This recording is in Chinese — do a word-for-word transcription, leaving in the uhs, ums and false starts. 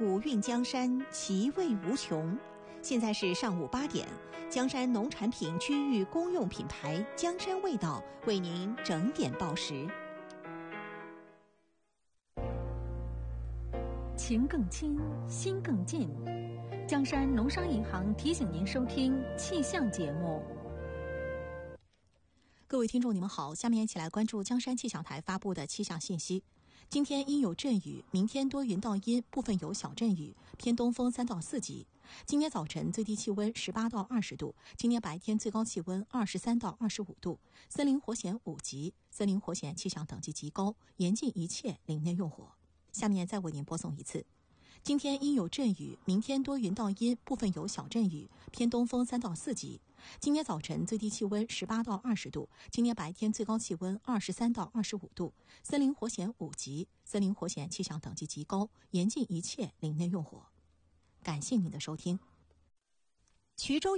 古韵江山，其味无穷。现在是上午八点，江山农产品区域公用品牌江山味道为您整点报时。 情更亲，心更近。江山农商银行提醒您收听气象节目。 各位听众，你们好，下面一起来关注江山气象台发布的气象信息。今天阴有阵雨，明天多云到阴，部分有小阵雨，偏东风三到四级。今天早晨最低气温十八到二十度，今天白天最高气温二十三到二十五度，森林火险五级，森林火险气象等级极高，严禁一切林内用火。下面再为您播送一次。今天阴有阵雨，明天多云到阴，部分有小阵雨，偏东风三到四级。今天早晨最低气温十八到二十度，今天白天最高气温二十三到二十五度，森林火险五级，森林火险气象等级极高，严禁一切林内用火。感谢您的收听。衢州